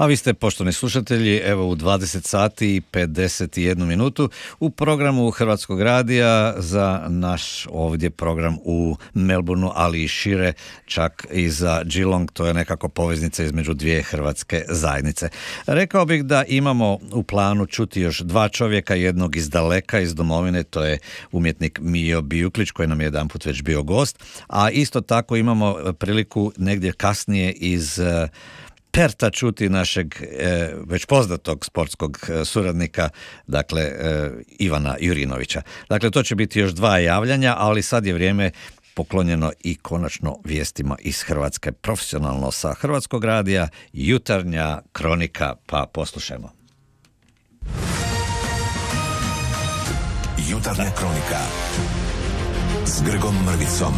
A vi ste, poštovani slušatelji, evo u 20 sati i 51 minutu u programu Hrvatskog radija za naš ovdje program u Melbourneu, ali i šire, čak i za Geelong, to je nekako poveznica između dvije hrvatske zajednice. Rekao bih da imamo u planu čuti još dva čovjeka, jednog iz daleka, iz domovine, to je umjetnik Mijo Bijuklić, koji nam je jedanput već bio gost, a isto tako imamo priliku negdje kasnije iz Perta čuti našeg već poznatog sportskog suradnika, dakle Ivana Jurinovića. Dakle, to će biti još dva javljanja, ali sad je vrijeme poklonjeno i konačno vijestima iz Hrvatske, profesionalno sa Hrvatskog radija, jutarnja kronika, pa poslušajmo. Jutarnja kronika s Grgom Mrvicom.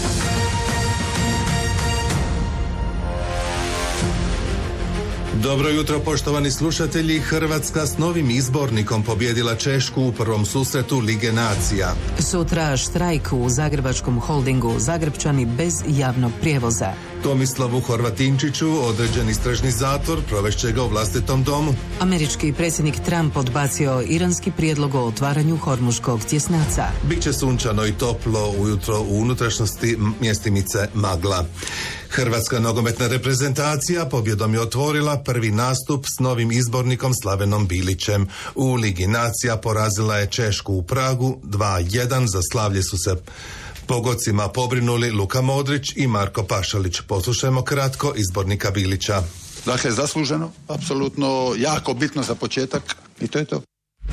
Dobro jutro, poštovani slušatelji. Hrvatska s novim izbornikom pobjedila Češku u prvom susretu Lige nacija. Sutra štrajk u Zagrebačkom holdingu, Zagrepčani bez javnog prijevoza. Tomislavu Horvatinčiću određen istražni zatvor, provešće ga u vlastitom domu. Američki predsjednik Trump odbacio iranski prijedlog o otvaranju Hormuškog tjesnaca. Biće sunčano i toplo ujutro, u unutrašnjosti mjestimice magla. Hrvatska nogometna reprezentacija pobjedom je otvorila prvi nastup s novim izbornikom Slavenom Bilićem. U Ligi nacija porazila je Češku u Pragu 2-1, za slavlje su se pogodcima pobrinuli Luka Modrić i Marko Pašalić. Poslušajmo kratko izbornika Bilića. Dakle, zasluženo, apsolutno jako bitno za početak i to je to.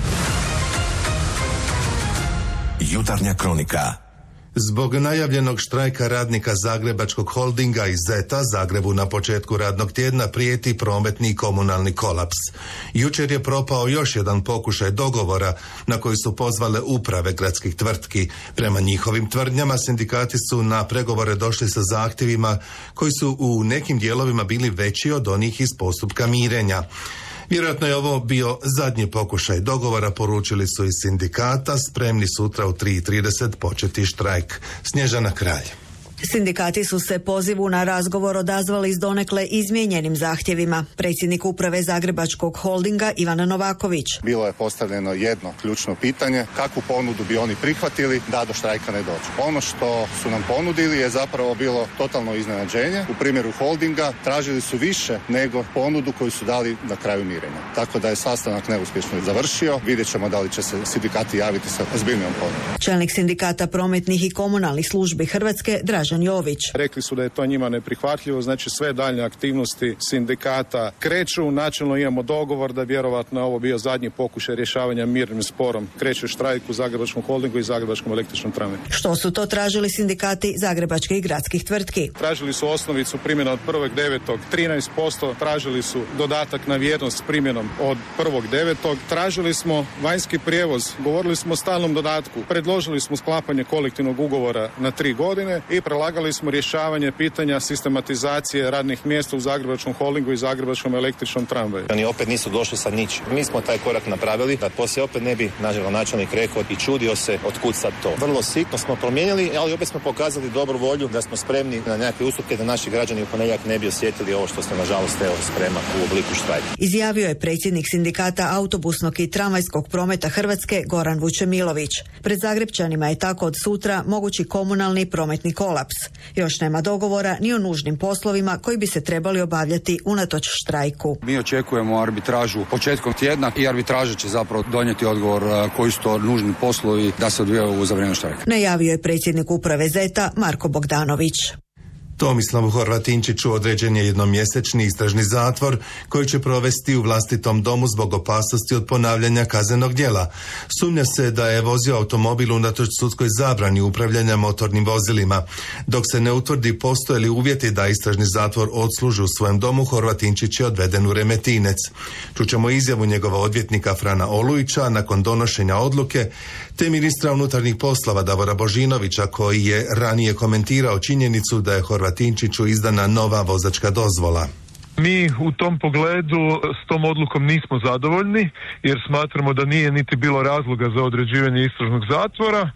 Jutarnja kronika. Zbog najavljenog štrajka radnika Zagrebačkog holdinga i Zeta, Zagrebu na početku radnog tjedna prijeti prometni i komunalni kolaps. Jučer je propao još jedan pokušaj dogovora na koji su pozvale uprave gradskih tvrtki. Prema njihovim tvrdnjama, sindikati su na pregovore došli sa zahtjevima koji su u nekim dijelovima bili veći od onih iz postupka mirenja. Vjerojatno je ovo bio zadnji pokušaj dogovora, poručili su iz sindikata, spremni sutra u 3:30 početi štrajk. Snježana Kralj. Sindikati su se pozivu na razgovor odazvali s donekle izmijenjenim zahtjevima. Predsjednik uprave Zagrebačkog holdinga Ivan Novaković. Bilo je postavljeno jedno ključno pitanje, kakvu ponudu bi oni prihvatili da do štrajka ne dođe. Ono što su nam ponudili je zapravo bilo totalno iznenađenje. U primjeru holdinga tražili su više nego ponudu koju su dali na kraju mirenja. Tako da je sastanak neuspješno završio. Vidjet ćemo da li će se sindikati javiti sa ozbiljnijom ponudom. Čelnik sindikata prometnih i komunalnih službi Hrvatske Dražen Jović. Rekli su da je to njima neprihvatljivo, znači sve daljnje aktivnosti sindikata kreću. Načelno imamo dogovor da vjerovatno ovo bio zadnji pokušaj rješavanja mirnim sporom. Kreće štrajk u Zagrebačkom holdingu i Zagrebačkom električnom tramvaju. Što su to tražili sindikati zagrebačkih gradskih tvrtki? Tražili su osnovicu primjena od 1.9. 13%, tražili su dodatak na vrijednost s primjenom od 1.9. Tražili smo vanjski prijevoz, govorili smo o stalnom dodatku, predložili smo sklapanje kolektivnog ugovora na 3 godine i prelagali smo rješavanje pitanja sistematizacije radnih mjesta u Zagrebačkom holdingu i Zagrebačkom električnom tramvaju. Oni opet nisu došli sa ničim. Mi smo taj korak napravili, da poslije opet ne bi nažalost načelnik rekao i čudio se otkud sad to. Vrlo sitno smo promijenili, ali opet smo pokazali dobru volju da smo spremni na nekakve ustupke da naši građani u ponedjeljak ne bi osjetili ovo što se nažalost sprema u obliku štrajka. Izjavio je predsjednik sindikata autobusnog i tramvajskog prometa Hrvatske Goran Vučemilović. Pred Zagrepčanima je tako od sutra mogući komunalni prometni kolaps. Još nema dogovora ni o nužnim poslovima koji bi se trebali obavljati unatoč štrajku. Mi očekujemo arbitražu početkom tjedna i arbitraža će zapravo donijeti odgovor koji su to nužni poslovi da se odvijaju za vrijeme štrajka. Najavio je predsjednik uprave Zeta Marko Bogdanović. Tomislavu Horvatinčiću određen je jednomjesečni istražni zatvor koji će provesti u vlastitom domu zbog opasnosti od ponavljanja kaznenog djela. Sumnja se da je vozio automobil unatoč sudskoj zabrani upravljanja motornim vozilima. Dok se ne utvrdi postoje li uvjeti da istražni zatvor odsluži u svojem domu, Horvatinčić je odveden u Remetinec. Čućemo izjavu njegova odvjetnika Frana Olujića nakon donošenja odluke, te ministra unutarnjih poslova Davora Božinovića, koji je ranije komentirao činjenicu da je Horvatinčiću izdana nova vozačka dozvola. Mi u tom pogledu s tom odlukom nismo zadovoljni jer smatramo da nije niti bilo razloga za određivanje istražnog zatvora.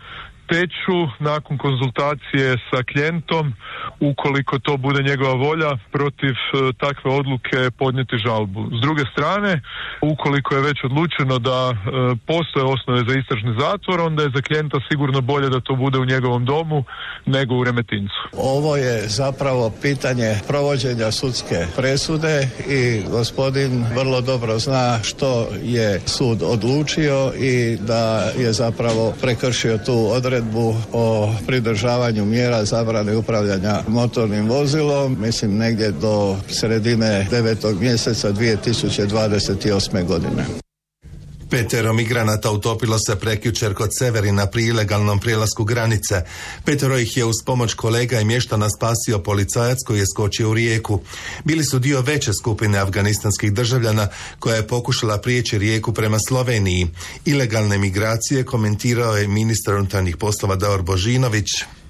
te ću nakon konzultacije sa klijentom, ukoliko to bude njegova volja, protiv takve odluke podnijeti žalbu. S druge strane, ukoliko je već odlučeno da postoje osnove za istražni zatvor, onda je za klijenta sigurno bolje da to bude u njegovom domu nego u Remetincu. Ovo je zapravo pitanje provođenja sudske presude i gospodin vrlo dobro zna što je sud odlučio i da je zapravo prekršio tu odredbu o pridržavanju mjera zabrane upravljanja motornim vozilom, mislim negdje do sredine 9. mjeseca 2028. godine. 5 migranata utopilo se prekjučer kod Severina pri ilegalnom prijelasku granice. 5 ih je uz pomoć kolega i mještana spasio policajac koji je skočio u rijeku. Bili su dio veće skupine afganistanskih državljana koja je pokušala prijeći rijeku prema Sloveniji. Ilegalne migracije komentirao je ministar unutarnjih poslova Davor Božinović.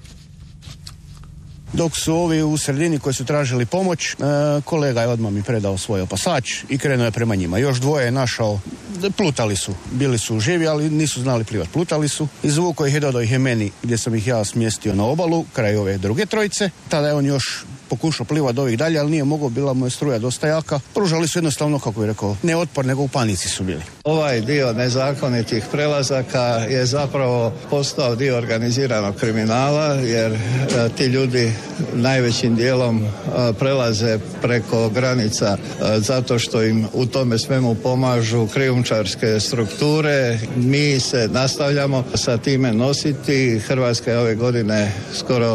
Dok su ovi u sredini koji su tražili pomoć, kolega je odmah mi predao svoj opasač i krenuo je prema njima. Još dvoje je našao, plutali su, bili su živi, ali nisu znali plivati, plutali su. Izvukao ih je, dodao ih je meni gdje sam ih ja smjestio na obalu, kraj ove druge trojice. Tada je on još pokušao plivati do ovih dalje, ali nije mogao, bila mu je struja dosta jaka. Pružali su jednostavno, kako je rekao, ne otpor, nego u panici su bili. Ovaj dio nezakonitih prelazaka je zapravo postao dio organiziranog kriminala, jer ti ljudi najvećim dijelom prelaze preko granica zato što im u tome svemu pomažu krijumčarske strukture. Mi se nastavljamo sa time nositi. Hrvatska je ove godine skoro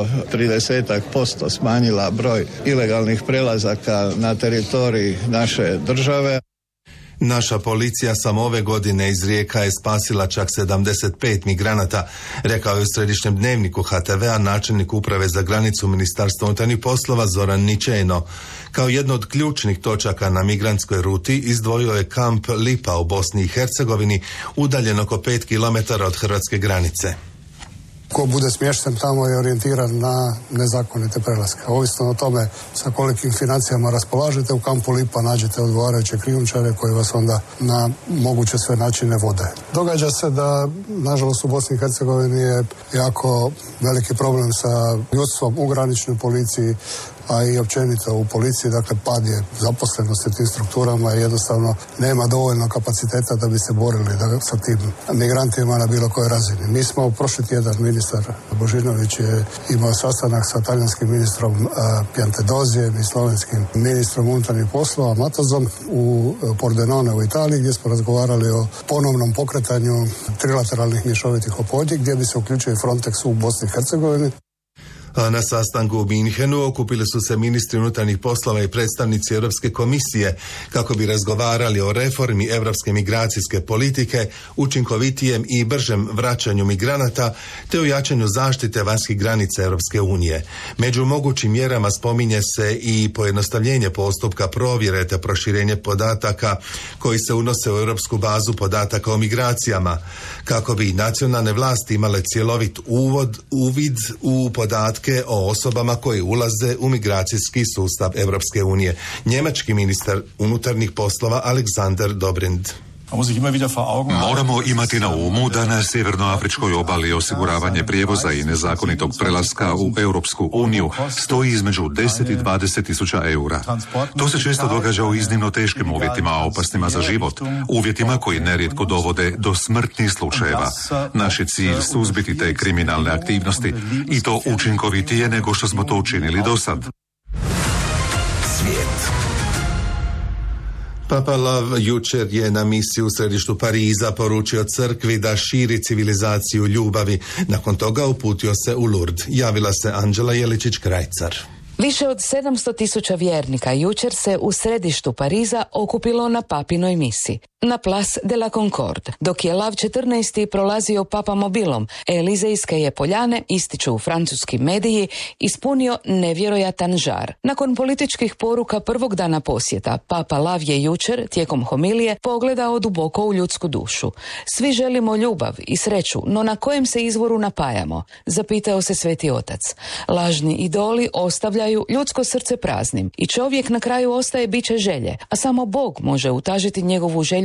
30% smanjila broj ilegalnih prelazaka na teritoriji naše države. Naša policija samo ove godine iz Rijeka je spasila čak 75 migranata, rekao je u središnjem dnevniku HTV-a načelnik uprave za granicu Ministarstva unutarnjih poslova Zoran Ničejno. Kao jedno od ključnih točaka na migrantskoj ruti izdvojio je kamp Lipa u Bosni i Hercegovini, udaljen oko 5 km od hrvatske granice. Ko bude smješten tamo je orijentiran na nezakonite prelaske. Ovisno o tome sa kolikim financijama raspolažete, u kampu Lipa nađete odgovarajuće krijumčare koji vas onda na moguće sve načine vode. Događa se da, nažalost, u Bosni i Hercegovini je jako veliki problem sa ljudstvom u graničnoj policiji, a i općenito u policiji, dakle pad je zaposlenosti u tim strukturama i jednostavno nema dovoljno kapaciteta da bi se borili sa tim migrantima na bilo kojoj razini. Mi smo prošli tjedan, ministar Božinović je imao sastanak sa talijanskim ministrom Piantedozijem i slovenskim ministrom unutarnjih poslova Matazom u Pordenone u Italiji, gdje smo razgovarali o ponovnom pokretanju trilateralnih mješovitih ophodnji gdje bi se uključio i Frontex u Bosni i Hercegovini. Na sastanku u Minhenu okupili su se ministri unutarnjih poslova i predstavnici Europske komisije kako bi razgovarali o reformi europske migracijske politike, učinkovitijem i bržem vraćanju migranata te o jačanju zaštite vanjskih granica Europske unije. Među mogućim mjerama spominje se i pojednostavljenje postupka provjere te proširenje podataka koji se unose u europsku bazu podataka o migracijama, kako bi nacionalne vlasti imale cjelovit uvid u podatke o osobama koji ulaze u migracijski sustav Europske unije. Njemački ministar unutarnjih poslova Alexander Dobrindt. Moramo imati na umu da na sjevernoafričkoj obali osiguravanje prijevoza i nezakonitog prelaska u Europsku uniju stoji između 10 i 20 tisuća eura. To se često događa u iznimno teškim uvjetima, opasnima za život, uvjetima koji nerijetko dovode do smrtnih slučajeva. Naš je cilj suzbiti te kriminalne aktivnosti i to učinkovitije nego što smo to učinili do sad. Svijet. Papa Lav jučer je na misiji u središtu Pariza poručio crkvi da širi civilizaciju ljubavi. Nakon toga uputio se u Lourdes. Javila se Anđela Jeličić-Krajcar. Više od 700.000 vjernika jučer se u središtu Pariza okupilo na papinoj misi, na Place de la Concorde. Dok je Lav 14. prolazio papamobilom, Elizejske je poljane, ističu u francuskim mediji, ispunio nevjerojatan žar. Nakon političkih poruka prvog dana posjeta, Papa Lav je jučer, tijekom homilije, pogledao duboko u ljudsku dušu. Svi želimo ljubav i sreću, no na kojem se izvoru napajamo? Zapitao se Sveti Otac. Lažni idoli ostavljaju ljudsko srce praznim i čovjek na kraju ostaje biće želje, a samo Bog može utažiti njegovu želju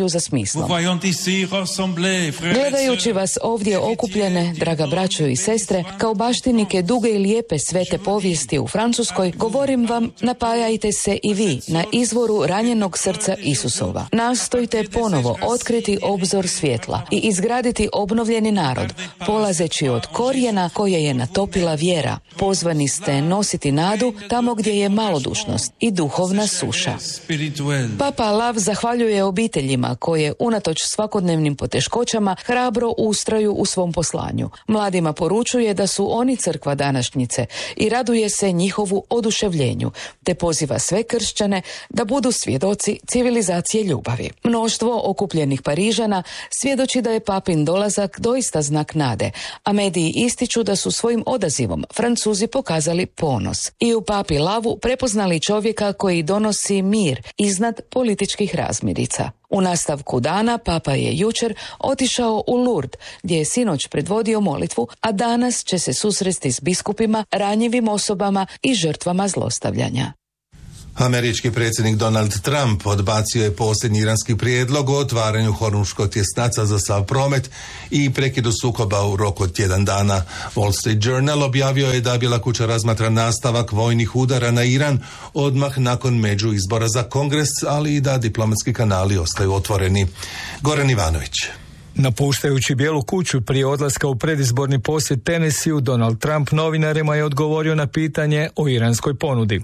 želju za smislom. Gledajući vas ovdje okupljene, draga braćo i sestre, kao baštinike duge i lijepe svete povijesti u Francuskoj, govorim vam, napajajte se i vi na izvoru ranjenog srca Isusova. Nastojte ponovo otkriti obzor svjetla i izgraditi obnovljeni narod, polazeći od korijena koje je natopila vjera. Pozvani ste nositi nadu tamo gdje je malodušnost i duhovna suša. Papa Lav zahvaljuje obiteljima koje unatoč svakodnevnim poteškoćama hrabro ustraju u svom poslanju. Mladima poručuje da su oni crkva današnjice i raduje se njihovu oduševljenju, te poziva sve kršćane da budu svjedoci civilizacije ljubavi. Mnoštvo okupljenih Parižana svjedoči da je papin dolazak doista znak nade, a mediji ističu da su svojim odazivom Francuzi pokazali ponos i u papi Lavu prepoznali čovjeka koji donosi mir iznad političkih razmirica. U nastavku dana papa je jučer otišao u Lourdes, gdje je sinoć predvodio molitvu, a danas će se susresti s biskupima, ranjivim osobama i žrtvama zlostavljanja. Američki predsjednik Donald Trump odbacio je posljednji iranski prijedlog o otvaranju Hormuškog tjesnaca za sav promet i prekidu sukoba u roku od tjedan dana. Wall Street Journal objavio je da Bijela kuća razmatra nastavak vojnih udara na Iran odmah nakon među izbora za Kongres, ali i da diplomatski kanali ostaju otvoreni. Goran Ivanović. Napuštajući Bijelu kuću prije odlaska u predizborni posjet Tennesseeu, Donald Trump novinarima je odgovorio na pitanje o iranskoj ponudi.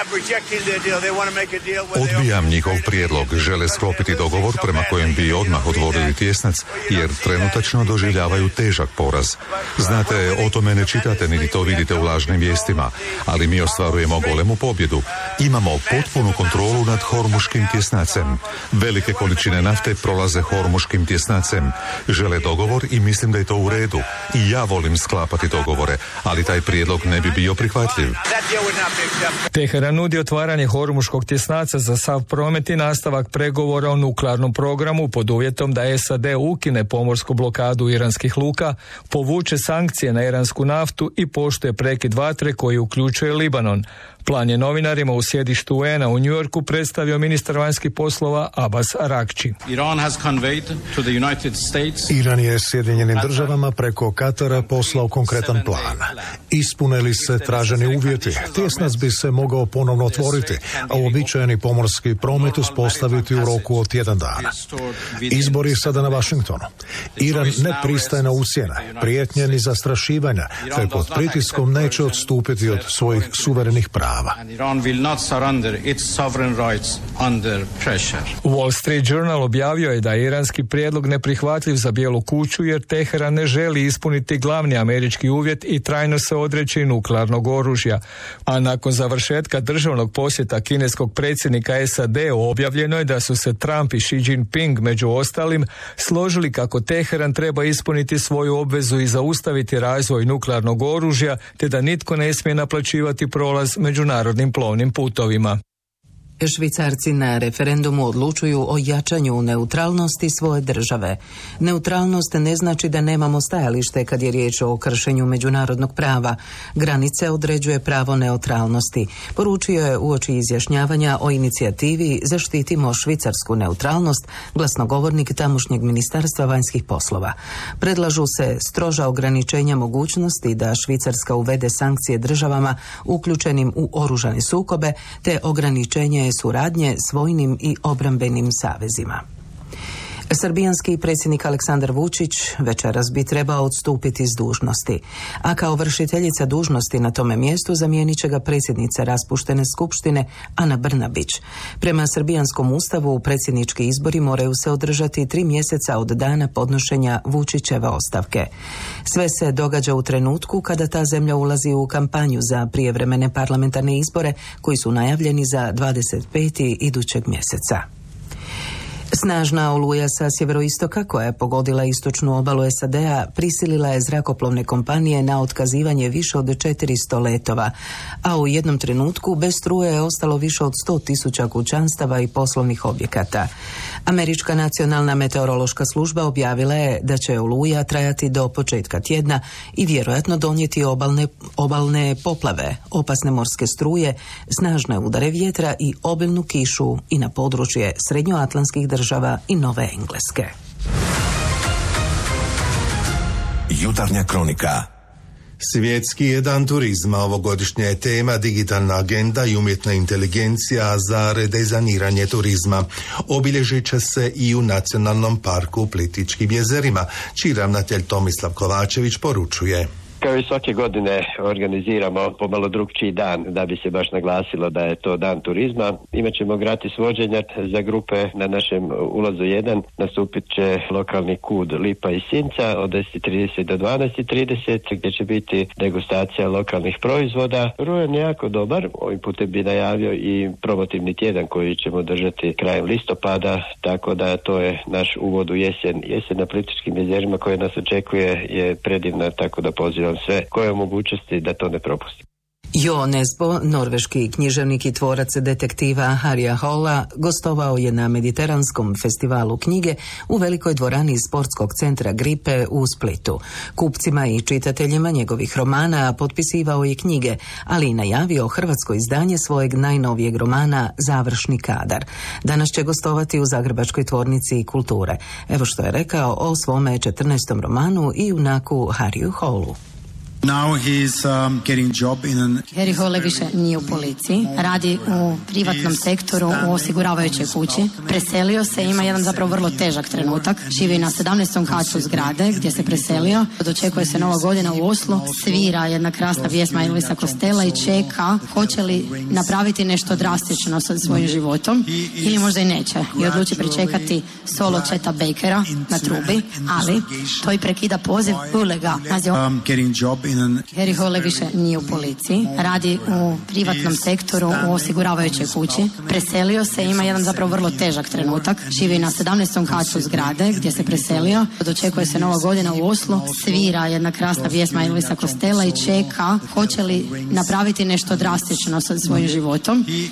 Odbijam njihov prijedlog. Žele sklopiti dogovor prema kojem bi odmah otvorili tjesnac, jer trenutačno doživljavaju težak poraz. Znate, o tome ne čitate niti to vidite u lažnim vijestima, ali mi ostvarujemo golemu pobjedu. Imamo potpunu kontrolu nad Hormuškim tjesnacem. Velike količine nafte prolaze Hormuškim tjesnacem. Žele dogovor i mislim da je to u redu. I ja volim sklapati dogovore, ali taj prijedlog ne bi bio prihvatljiv. Teheran nudi otvaranje Hormuškog tjesnaca za sav promet i nastavak pregovora o nuklearnom programu pod uvjetom da SAD ukine pomorsku blokadu iranskih luka, povuče sankcije na iransku naftu i poštuje prekid vatre koji uključuje Libanon. Plan je novinarima u sjedištu UN-a u New Yorku predstavio ministar vanjskih poslova Abbas Arakči. Iran je Sjedinjenim državama preko Katara poslao konkretan plan. Ispune li se traženi uvjeti, tjesnac bi se mogao ponovno otvoriti, a uobičajeni pomorski promet uspostaviti u roku od tjedan dana. Izbori sada na Washingtonu. Iran ne pristaje na ucjene, prijetnje ni zastrašivanja, te pod pritiskom neće odstupiti od svojih suverenih prava. Wall Street Journal objavio je da je iranski prijedlog neprihvatljiv za Bijelu kuću jer Teheran ne želi ispuniti glavni američki uvjet i trajno se odreći nuklearnog oružja. A nakon završetka državnog posjeta kineskog predsjednika SAD-u objavljeno je da su se Trump i Xi Jinping među ostalim složili kako Teheran treba ispuniti svoju obvezu i zaustaviti razvoj nuklearnog oružja, te da nitko ne smije naplaćivati prolaz međunarodnim plovnim putovima. Švicarci na referendumu odlučuju o jačanju neutralnosti svoje države. Neutralnost ne znači da nemamo stajalište kad je riječ o kršenju međunarodnog prava. Granice određuje pravo neutralnosti. Poručio je uoči izjašnjavanja o inicijativi Zaštitimo švicarsku neutralnost glasnogovornik tamošnjeg ministarstva vanjskih poslova. Predlažu se stroža ograničenja mogućnosti da Švicarska uvede sankcije državama uključenim u oružane sukobe te ograničenje suradnje s vojnim i obrambenim savezima. Srbijanski predsjednik Aleksandar Vučić večeras bi trebao odstupiti s dužnosti, a kao vršiteljica dužnosti na tome mjestu zamijenit će ga predsjednica raspuštene skupštine Ana Brnabić. Prema srbijanskom ustavu predsjednički izbori moraju se održati 3 mjeseca od dana podnošenja Vučićeve ostavke. Sve se događa u trenutku kada ta zemlja ulazi u kampanju za prijevremene parlamentarne izbore koji su najavljeni za 25. idućeg mjeseca. Snažna oluja sa sjeveroistoka koja je pogodila istočnu obalu SAD-a prisilila je zrakoplovne kompanije na otkazivanje više od 400 letova, a u jednom trenutku bez struje je ostalo više od 100.000 kućanstava i poslovnih objekata. Američka nacionalna meteorološka služba objavila je da će oluja trajati do početka tjedna i vjerojatno donijeti obalne poplave, opasne morske struje, snažne udare vjetra i obilnu kišu i na područje srednjoatlantskih država država i Nove Engleske. Jutarnja kronika. Svjetski je dan turizma, ovogodišnja je tema digitalna agenda i umjetna inteligencija za redizajniranje turizma. Obilježit će se i u Nacionalnom parku u Plitvičkim jezerima, čiji ravnatelj Tomislav Kovačević poručuje. Kao i svake godine organiziramo pomalo drugčiji dan da bi se baš naglasilo da je to dan turizma. Imaćemo gratis vođenja za grupe na našem ulazu 1. Nastupit će lokalni kud Lipa i Sinca od 10:30 do 12:30 gdje će biti degustacija lokalnih proizvoda. Rujan je jako dobar. Ovim putem bi najavio i promotivni tjedan koji ćemo držati krajem listopada, tako da to je naš uvod u jesen. Jesen na Plitvičkim jezerima koja nas očekuje je predivna, tako da pozivam sve koje mogućnosti da to ne propusti. Jo Nesbo, norveški književnik i tvorac detektiva Harrya Holla, gostovao je na Mediteranskom festivalu knjige u velikoj dvorani sportskog centra Gripe u Splitu. Kupcima i čitateljima njegovih romana potpisivao je knjige, ali i najavio hrvatsko izdanje svojeg najnovijeg romana Završni kadar. Danas će gostovati u Zagrebačkoj tvornici kulture. Evo što je rekao o svome 14. romanu i junaku Harryu Hollu. Harry Hole više nije u policiji, radi u privatnom sektoru u osiguravajućoj kući. Preselio se, ima jedan zapravo vrlo težak trenutak. Živi na 17. katu zgrade gdje se preselio. Dočekuje se Nova godina u Oslu, svira jedna krasna pjesma Elvisa Costello i čeka hoće li napraviti nešto drastično sa svojim životom ili možda i neće. I odluči pričekati solo Cheta Bakera na trubi, ali to i prekida poziv Ulega. Harry Hole više nije u policiji, radi u privatnom sektoru u osiguravajućoj kući. Preselio se, ima jedan zapravo vrlo težak trenutak. Živi na 17. katu zgrade gdje se preselio. Dočekuje se Nova godina u Oslu, svira jedna krasna pjesma Elvisa Costello i čeka hoće li napraviti nešto drastično sa svojim životom